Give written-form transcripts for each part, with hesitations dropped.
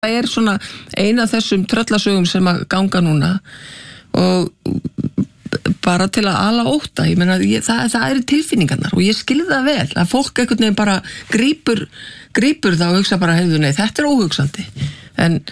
Það svona eina af þessum tröllasögum sem að ganga núna og bara til að ala ótta, ég meina það eru tilfinningarnar og ég skilði það vel að fólk einhvern veginn bara grípur það og hugsa bara, heyrðu, nei, þetta óhugsandi, en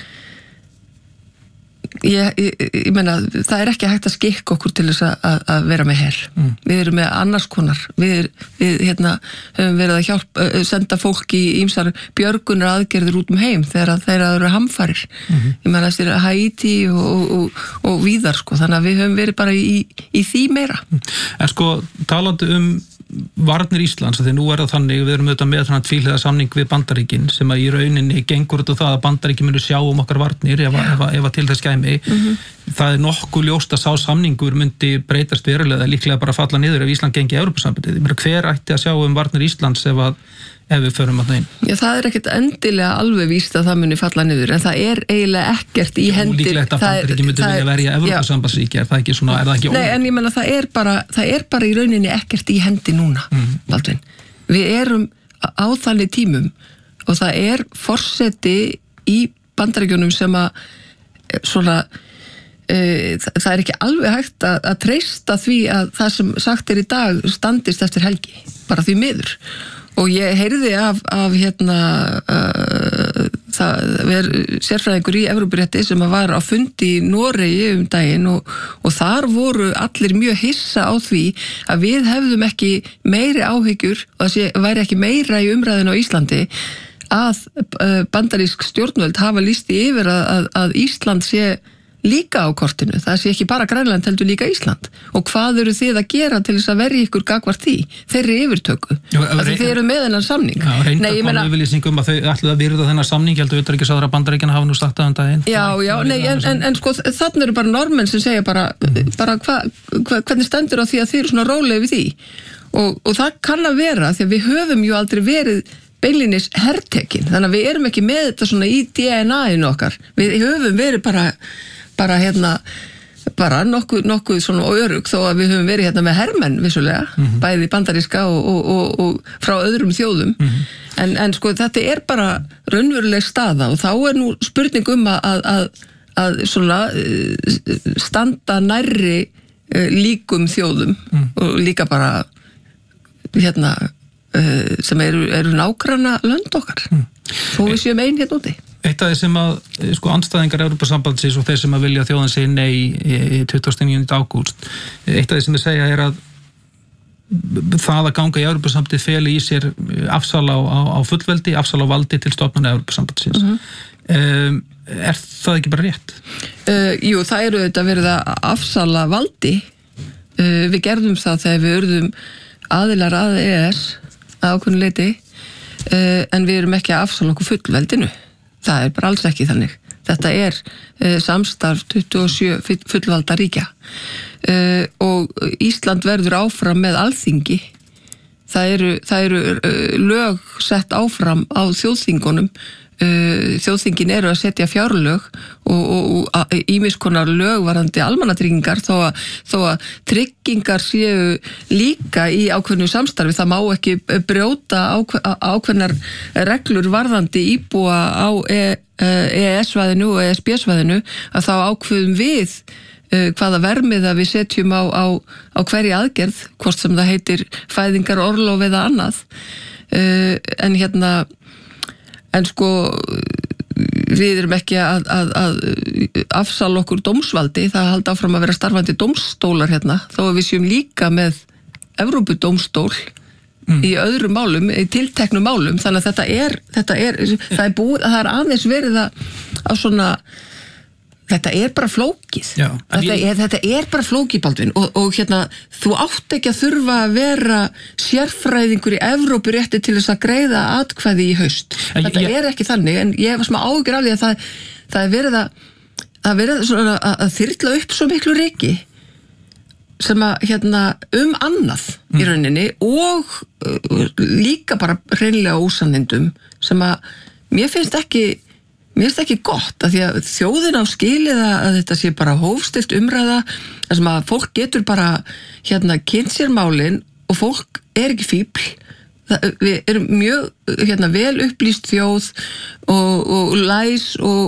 ég meina, það ekki hægt að skikka okkur til þess að vera með her. Við erum með annars konar. Við höfum verið að senda fólk í ýmsar björgunar aðgerðir út heim þegar það eru hamfarir. Ég meina, þessi Haítí og víðar, sko. Þannig að við höfum verið bara í því meira. En sko, talandi varnir Íslands, því nú það þannig, við erum auðvitað með þannig tvíhliða samning við Bandaríkin sem að í rauninni gengur út á það að Bandaríkin munu sjá okkar varnir ef til þess kæmi. Það nokkuð ljóst að sá samningur myndi breytast verulega, líklega bara falla niður ef Ísland gengi í Evrópusambandið. Hver ætti að sjá varnir Íslands ef við förum að þeim? Já, það ekkert endilega alveg víst að það muni falla niður, en það eiginlega ekkert í hendir. Líklegt að Bandaríkin myndi vilja verja Evrópusambandsríki, það ekki svona, það ekki Nei, en ég meina, það bara í rauninni ekkert í hendi núna, Baldvin. Við erum á þannig tímum og það forseti í Bandaríkjunum sem að svona það ekki alveg hægt að treysta því að það sem sagt í dag standist eftir helgi, bara því miður. Og ég heyrði af sérfræðingur í Evrópurétti sem var á fundi í Noregi daginn og þar voru allir mjög hissa á því að við hefðum ekki meiri áhyggjur og það væri ekki meira í umræðinu á Íslandi að bandarísk stjórnvöld hafa lýst yfir að Ísland sé líka á kortinu, það sé ekki bara Grænland heldur líka Ísland og hvað eru þið að gera til þess að verja ykkur gagnvart því þeirri yfirtöku, að þið eru með þennan samning. Já, reynda konu yfirlýsingum að þau ætluðu að virða þennan samning, heldur utanríkisráðherra Bandaríkjanna hafa nú sagt að daginn. Já, nei, en sko þarna eru bara normenn sem segja bara hvernig stendur á því að þið eru svona rólega við því og það kann að vera því að við höfum ju aldrei verið beinlínis hertekin, þannig að við erum ekki með þetta svona í DNA-inu okkar, við höfum verið bara nokkuð svona örugg þó að við höfum verið með hermenn vissulega, bæði bandaríska og frá öðrum þjóðum en sko þetta bara raunveruleg staða og þá nú spurning að svona standa nærri líkum þjóðum og líka bara sem eru nágranna lönd okkar og við séum ein úti. Eitt af því sem að andstæðingar Evrópusambandsins og þeir sem að vilja þjóðan segja nei 29. ágúst, eitt af því sem þeir segja að það að ganga í Evrópusambandið feli í sér afsal á fullveldi, afsal á valdi til stofnunar Evrópusambandsins. Það ekki bara rétt? Jú, það þetta verið að afsala valdi. Við gerðum það þegar við urðum aðilar að EES að ákveðnu leyti, en við erum ekki að afsala okkur fullveldinu. Það bara alls ekki þannig. Þetta samstarf 27 fullvalda ríkja og Ísland verður áfram með alþingi. Það eru lög sett áfram á þjóðþingunum. Þjóðþingin eru að setja fjárlög og ýmis konar lög varðandi almannatryggingar þó að tryggingar séu líka í ákveðnu samstarfi, það má ekki brjóta ákveðnar reglur varðandi íbúa á EES-svæðinu og ESB-svæðinu að þá ákveðum við hvaða vermiða við setjum á hverja aðgerð, hvort sem það heitir fæðingar, orlof eða annað, en sko við erum ekki að afsala okkur dómsvaldi, það halda áfram að vera starfandi dómstólar þó að við séum líka með Evrópudómstól í öðrum málum, í tilteknum málum, þannig að það aðeins verið að svona þetta bara flókið. Já, þetta bara flókið, Baldvin, og þú átt ekki að þurfa að vera sérfræðingur í Evrópurétti til þess að greiða atkvæði í haust. Þetta ekki þannig, en ég var smá áhyggjur af því að það verið svona að þyrla upp svo miklu reki sem að annað í rauninni og líka bara hreinlega ósannindum sem að mér finnst ekki gott af því að þjóðin á skilið að þetta sé bara hófstillt umræða þar sem að fólk getur bara kynnt sér málin og fólk ekki fífl við erum mjög vel upplýst þjóð og læs og